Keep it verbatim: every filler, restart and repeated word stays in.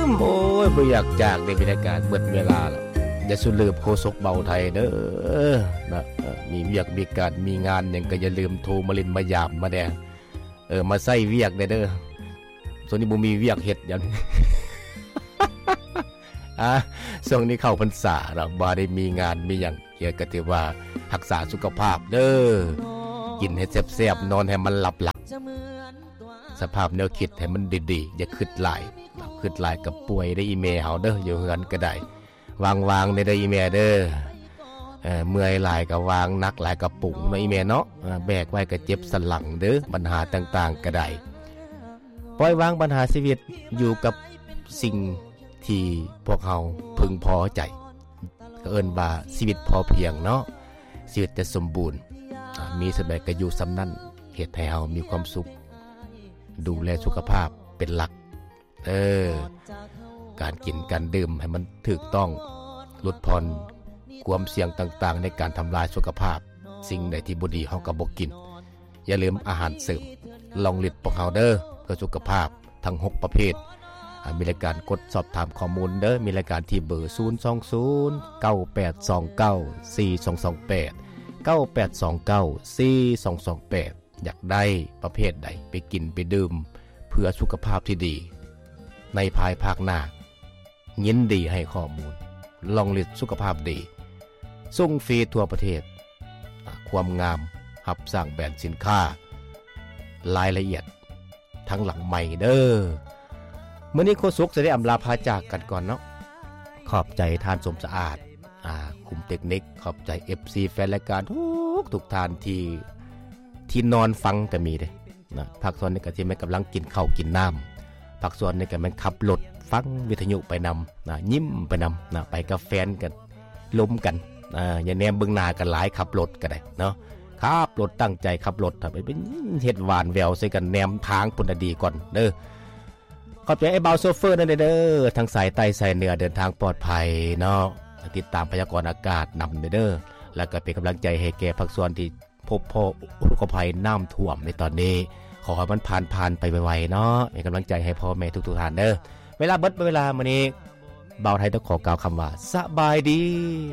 โอ้ยบ่อยากจากในบรรยากาศเบิดเวลาแล้วอย่าสุลืมโคศกเบาไทยเด้อนะมีเวียกมีการมีงานหยังก็อย่าลืมโทรมาเล่นมายามมาแดเออมาใส่เวียกได้เด้อส่วนนี้บ่มีเวียกเฮ็ดหยังอ่ะช่วงนี้เข้าพรรษาแล้วบ่ได้มีงานมีหยังเกี่ยวกับที่ว่ารักษาสุขภาพเด้อกินให้แซ่บๆนอนให้มันหลับๆสภาพแนวคิดให้มันดีๆอย่าคิดหลายคิดหลายกับป่วยได้อีเมลเฮาเด้ออยู่เฮือนก็ได้วางๆได้อีเมลเด้อเอ่อเมื่อยหลายก็วางนักหลายก็ปุ๋งเนาะอีเมลเนาะแบกไว้ก็เจ็บสันหลังเด้อปัญหาต่างๆก็ได้ปล่อยวางปัญหาชีวิตอยู่กับสิ่งที่พวกเฮาพึงพอใจก็เอิ้นว่าชีวิตพอเพียงเนาะชีวิตจะสมบูรณ์มีสบายก็อยู่ซำนั้นเฮ็ดให้เฮามีความสุขดูแลสุขภาพเป็นหลักเออการกินการดื่มให้มันถูกต้องลดผ่อนความเสี่ยงต่างๆในการทำลายสุขภาพสิ่งใดที่บ่ดีเฮาก็บ่กินอย่าลืมอาหารเสริมลองลิดพวกเฮาเด้อเพื่อสุขภาพทั้งหกประเภทมีรายการกดสอบถามข้อมูลเด้อมีรายการที่เบอร์ศูนย์ สอง ศูนย์ เก้า แปด สอง เก้า สี่ สอง สอง แปด เก้า แปด สอง เก้า สี่ สอง สอง แปดอยากได้ประเภทใดไปกินไปดื่มเพื่อสุขภาพที่ดีในภายภาคหน้ายินดีให้ข้อมูลลองลิดสุขภาพดีส่งฟรีทั่วประเทศความงามหับสร้างแบรนด์สินค้ารายละเอียดทั้งหลังใหม่เด้อมื้อนี้โคสุกจะได้อำลาพาจากกันก่อนเนาะขอบใจท่านสมสะอาดอ่าคุมเทคนิคขอบใจ เอฟ ซี แฟนรายการทุกทุกท่านที่ที่นอนฟังก็มีเด้นะพักส่วนนี้ก็ที่แม่กำลังกินข้าวกินน้ำพักส่วนนี้ก็แม่ขับรถฟังวิทยุไปนำนะยิ้มไปนำนะไปกับแฟนกันล้มกันอ่าอย่าแนมเบิ่งหน้ากันหลายขับรถก็ได้เนาะขับรถตั้งใจขับรถถ้าไปเป็นเฮ็ดหวานแววใส่กันแนมทางพุ่นดีก่อนเด้อขอบใจไอ้เบาโซเฟอร์นั่นเด้อทั้งสายใต้สายเหนือเดินทางปลอดภัยเนาะติดตามพยากรณ์อากาศนำเด้อแล้วก็เป็นกำลังใจให้แก่ภาคส่วนที่พบพ่ออุทกภัยน้ำท่วมในตอนนี้ขอให้มันผ่านผ่านไปไวๆเนาะเป็นกำลังใจให้พ่อแม่ทุกๆท่านเด้อเวลาเบิดเวลามื้อนี้เบาไทยต้องขอกล่าวคำว่าสบายดี